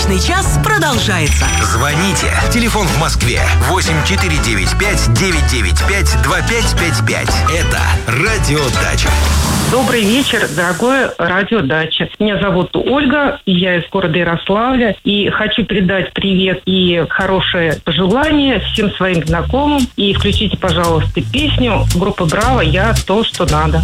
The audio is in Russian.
Брачный час продолжается. Звоните. Телефон в Москве 8495-995-2555. Это Радио Дача. Добрый вечер, дорогое Радио Дача. Меня зовут Ольга, я из города Ярославля. И хочу передать привет и хорошее пожелание всем своим знакомым. И включите, пожалуйста, песню группы «Браво» «Я то, что надо».